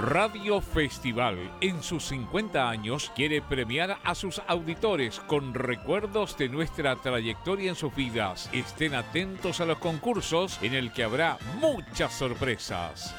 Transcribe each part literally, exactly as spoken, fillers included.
Radio Festival, en sus cincuenta años, quiere premiar a sus auditores con recuerdos de nuestra trayectoria en sus vidas. Estén atentos a los concursos en el que habrá muchas sorpresas.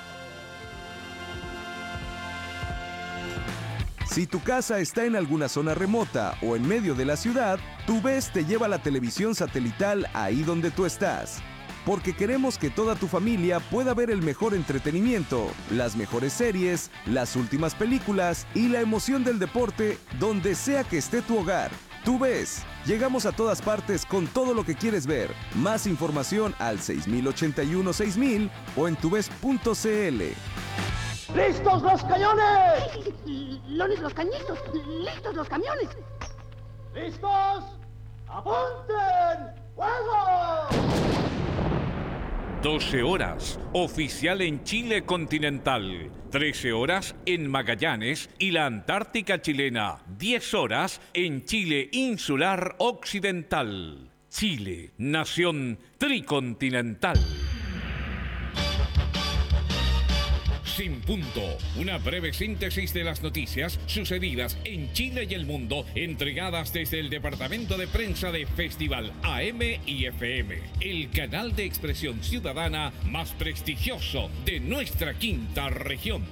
Si tu casa está en alguna zona remota o en medio de la ciudad, TuVes te lleva la televisión satelital ahí donde tú estás. Porque queremos que toda tu familia pueda ver el mejor entretenimiento, las mejores series, las últimas películas y la emoción del deporte donde sea que esté tu hogar. TuVes, llegamos a todas partes con todo lo que quieres ver. Más información al seis mil ochenta y uno seis mil o en tuves punto cl. ¡Listos los cañones! ¡Lones los cañitos! ¡Listos los camiones! ¡Listos! ¡Apunten! ¡Fuego! doce horas, oficial en Chile continental. trece horas en Magallanes y la Antártica chilena. diez horas en Chile insular occidental. Chile, nación tricontinental. Sin punto, una breve síntesis de las noticias sucedidas en Chile y el mundo, entregadas desde el departamento de prensa de Festival A M y F M, el canal de expresión ciudadana más prestigioso de nuestra quinta región.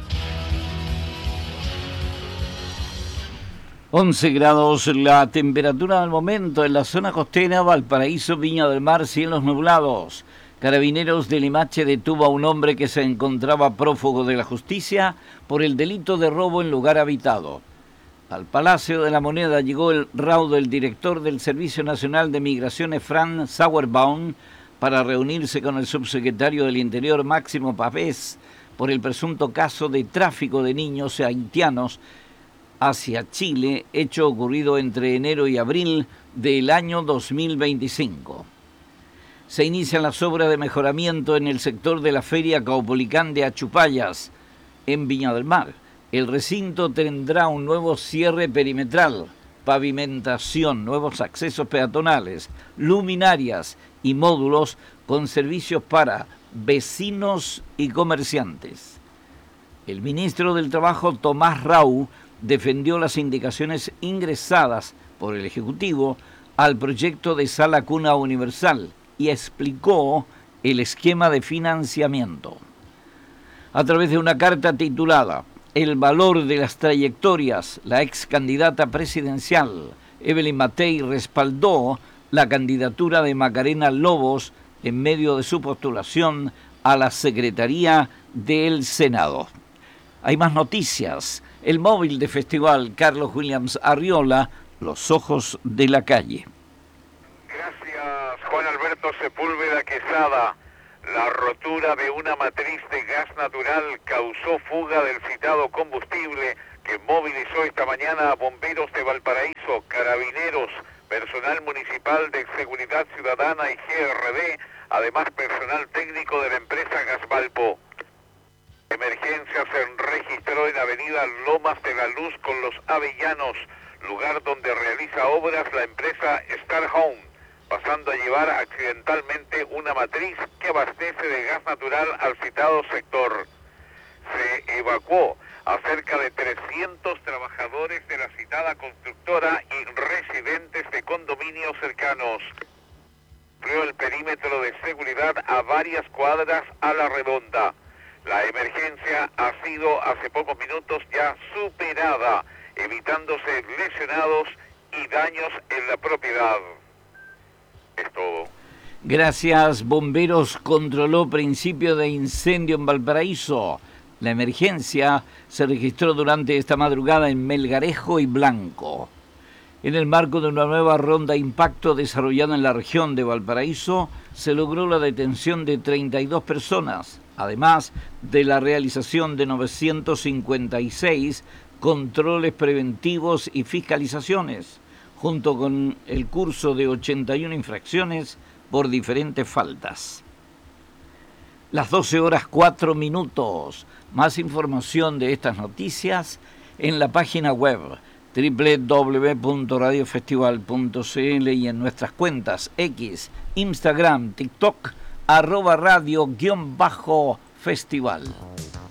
once grados la temperatura del momento en la zona costera, Valparaíso, Viña del Mar, cielos nublados. Carabineros de Limache detuvo a un hombre que se encontraba prófugo de la justicia por el delito de robo en lugar habitado. Al Palacio de la Moneda llegó el raudo el director del Servicio Nacional de Migraciones, Fran Sauerbaum, para reunirse con el subsecretario del Interior, Máximo Pavés, por el presunto caso de tráfico de niños haitianos hacia Chile, hecho ocurrido entre enero y abril del año dos mil veinticinco. Se inician las obras de mejoramiento en el sector de la Feria Caupolicán de Achupallas, en Viña del Mar. El recinto tendrá un nuevo cierre perimetral, pavimentación, nuevos accesos peatonales, luminarias y módulos con servicios para vecinos y comerciantes. El ministro del Trabajo, Tomás Rau, defendió las indicaciones ingresadas por el Ejecutivo al proyecto de Sala Cuna Universal y explicó el esquema de financiamiento. A través de una carta titulada El valor de las trayectorias, la ex candidata presidencial Evelyn Matei respaldó la candidatura de Macarena Lobos en medio de su postulación a la Secretaría del Senado. Hay más noticias. El móvil de Festival Carlos Williams Arriola, Los Ojos de la Calle. Gracias, Juan Alberto Sepúlveda Quesada. La rotura de una matriz de gas natural causó fuga del citado combustible que movilizó esta mañana a bomberos de Valparaíso, carabineros, personal municipal de seguridad ciudadana y G R D, además personal técnico de la empresa Gasvalpo. Emergencia se registró en avenida Lomas de la Luz con los Avellanos, lugar donde realiza obras la empresa Star Home, pasando a llevar accidentalmente una matriz que abastece de gas natural al citado sector. Se evacuó a cerca de trescientos trabajadores de la citada constructora y residentes de condominios cercanos. Amplió el perímetro de seguridad a varias cuadras a la redonda. La emergencia ha sido hace pocos minutos ya superada, evitándose lesionados y daños en la propiedad. Es todo. Gracias. Bomberos controló principio de incendio en Valparaíso. La emergencia se registró durante esta madrugada en Melgarejo y Blanco. En el marco de una nueva ronda impacto desarrollada en la región de Valparaíso, se logró la detención de treinta y dos personas, además de la realización de novecientos cincuenta y seis controles preventivos y fiscalizaciones, junto con el curso de ochenta y una infracciones por diferentes faltas. Las doce horas cuatro minutos. Más información de estas noticias en la página web doble u doble u doble u punto radio festival punto c l y en nuestras cuentas X, Instagram, TikTok, arroba radio guión bajo festival.